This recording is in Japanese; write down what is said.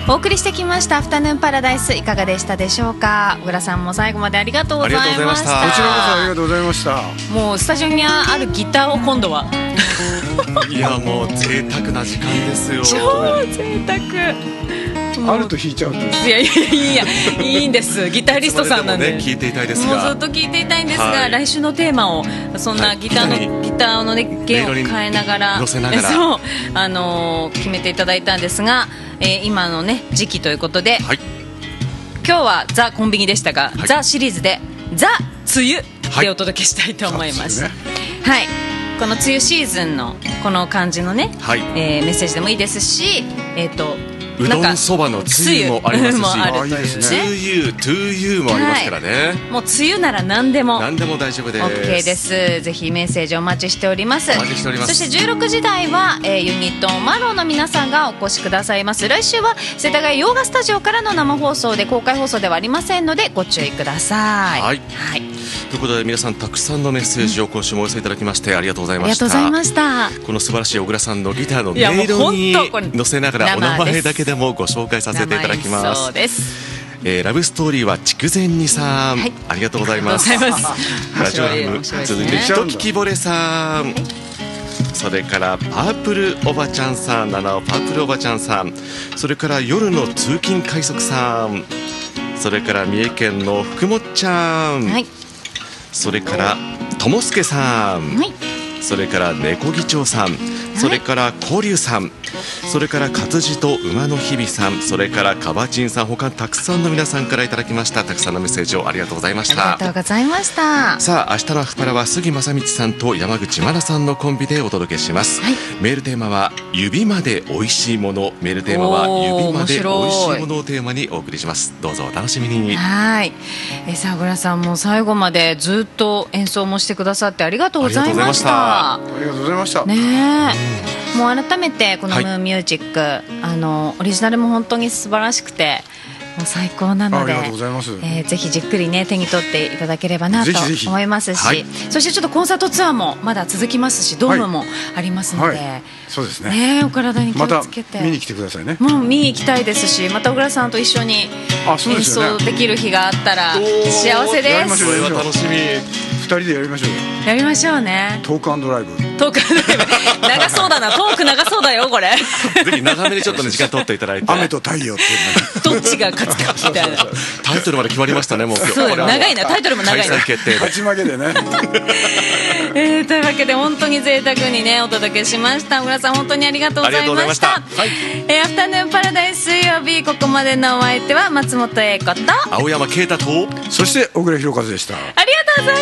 お送りしてきましたアフタヌーンパラダイス、いかがでしたでしょうか。小倉さんも最後までありがとうございました。 こちらこそありがとうございました。 もうスタジオにあるギターを今度はいやもう贅沢な時間ですよ。 超贅沢。 あると弾いちゃうんです。 いやいいんです。ギタリストさんなんで、 ね、聞いていたいですが、 もうずっと聞いていたいんですが、はい、来週のテーマをそんなギターのね弦を変えながらそう決めていただいたんですが、今のね時期ということで、はい、今日はザ・コンビニでしたが、はい、ザ・シリーズでザ・梅雨でお届けしたいと思います。はい、はい、この梅雨シーズンのこの感じのね、はい、メッセージでもいいですし、 うどんそばのつゆもありますし、つゆ、トゥーユーもありますからね、はい、 もう梅雨なら何でも大丈夫です。 OK です。ぜひメッセージお待ちしております。そして16時台は、ユニットマローの皆さんがお越しくださいます。来週は世田谷洋画スタジオからの生放送で、公開放送ではありませんのでご注意ください。はい、はい、 ということで皆さんたくさんのメッセージを今週もお寄せいただきましてありがとうございました。 ありがとうございました。 この素晴らしい小倉さんのギターの音色に乗せながらお名前だけでもご紹介させていただきます。 そうです。 ラブストーリーは筑前煮さん、はい、ありがとうございます。ラジオネーム続いてひとききぼれさん、はい、それからパープルおばちゃんさん、七尾パープルおばちゃんさん、それから夜の通勤快速さん、それから三重県の福もっちゃん、はい、それからともすけさん、はい、それから猫議長さん、それから交流さん、それから活字と馬の日々さん、それからかばちんさん、他たくさんの皆さんからいただきました。たくさんのメッセージをありがとうございました。 ありがとうございました。 さあ明日のアフパラは杉正道さんと山口真奈さんのコンビでお届けします。はい、メールテーマは指まで美味しいもの、メールテーマは指まで美味しいものをテーマにお送りします。どうぞお楽しみに。 はい、さあ小倉さんも最後までずっと演奏もしてくださってありがとうございました。 ありがとうございましたね。もう改めてこのムーンミュージック、はい、オリジナルも本当に素晴らしくてもう最高なので、 ありがとうございます。 ぜひじっくりね手に取っていただければなと思いますし、はい、そしてちょっとコンサートツアーもまだ続きますし、ドームもありますので、はいはい、 そうですね、 お体に気をつけて、 また見に来てくださいね。 もう見に行きたいですし、また小倉さんと一緒に演奏できる日があったら幸せです。 それは楽しみ。2人でやりましょうよ。 やりましょうね。 トーク&ドライブ。 トーク&ドライブ長そうだな。トーク長そうだよこれ。 ぜひ長めにちょっと、ね、時間取っていただいて。雨と太陽っていうどっちが勝つかみたいな。 タイトルまで決まりましたね。もうそう長いな。タイトルも長いな。 開催決定で勝ち負けでね。 というわけで本当に贅沢にねお届けしました。小倉さん本当にありがとうございました。はい、アフタヌーンパラダイス水曜日、ここまでのお相手は松本英子と青山啓太と、そして小倉弘和でした。 ありがとうございました。